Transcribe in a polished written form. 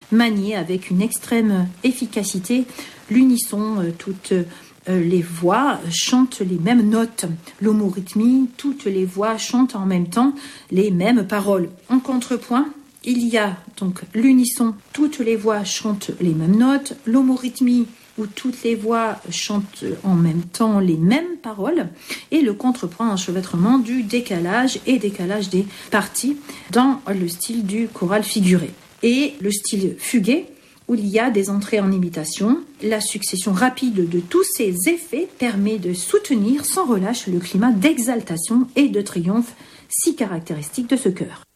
manier avec une extrême efficacité l'unisson, toutes les voix chantent les mêmes notes. L'homorythmie, toutes les voix chantent en même temps les mêmes paroles. En contrepoint, il y a donc l'unisson, toutes les voix chantent les mêmes notes. L'homorythmie, où toutes les voix chantent en même temps les mêmes paroles, et le contrepoint, enchevêtrement du décalage et décalage des parties dans le style du choral figuré. Et le style fugué, où il y a des entrées en imitation. La succession rapide de tous ces effets permet de soutenir sans relâche le climat d'exaltation et de triomphe si caractéristique de ce chœur.